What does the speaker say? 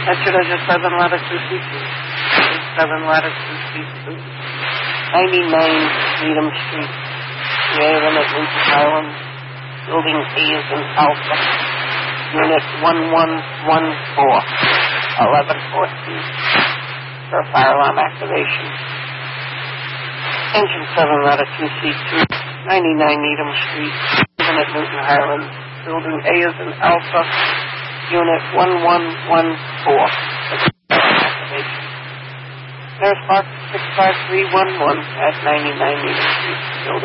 Register 7 latitude C2. 7 latitude C2. 99 Needham Street. PA limit Winter Island. Building A is in Alpha. Unit 1114. 1114. For fire alarm activation. Engine 7 latitude C2. 99 Needham Street. Unit Newton Highland. Building A is in Alpha. Unit 1114. Activation. Nurse Park 65311 at 99 Needham Street. Building